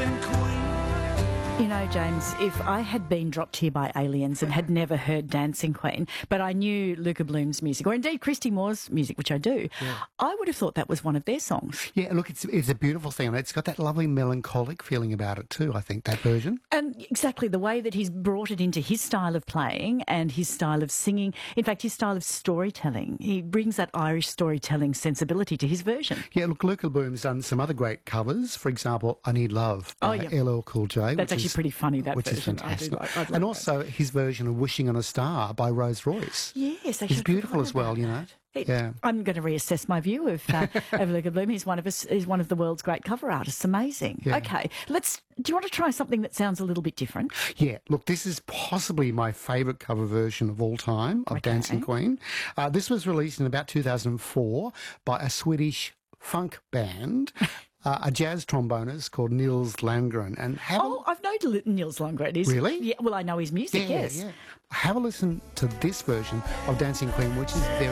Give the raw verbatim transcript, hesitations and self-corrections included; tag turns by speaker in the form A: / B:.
A: dancing queen.
B: You know, James, if I had been dropped here by aliens and had never heard Dancing Queen, but I knew Luca Bloom's music, or indeed Christy Moore's music, which I do, yeah. I would have thought that was one of their songs.
C: Yeah, look, it's it's a beautiful thing. It's got that lovely melancholic feeling about it too, I think, that version.
B: And exactly the way that he's brought it into his style of playing and his style of singing, in fact, his style of storytelling. He brings that Irish storytelling sensibility to his version.
C: Yeah, look, Luca Bloom's done some other great covers. For example, I Need Love by
B: oh, yeah.
C: L L Cool J.
B: That's actually
C: is,
B: pretty funny, that
C: which
B: version.
C: is fantastic.
B: I do like,
C: and also
B: that.
C: his version of Wishing on a Star by Rose Royce.
B: Yes,
C: it's beautiful as well, you know.
B: It,
C: yeah.
B: I'm going to reassess my view of, uh, of Luca Bloom. He's one of us. He's one of the world's great cover artists. Amazing. Yeah. Okay, let's. Do you want to try something that sounds a little bit different?
C: Yeah. Look, this is possibly my favourite cover version of all time of
B: okay.
C: Dancing Queen. Uh, this was released in about two thousand four by a Swedish funk band. Uh, a jazz trombonist called Nils Landgren. And have
B: oh,
C: a...
B: I've known Nils Landgren. Is,
C: really?
B: Yeah. Well, I know his music.
C: Yeah,
B: yes.
C: Yeah. Have a listen to this version of Dancing Queen, which is very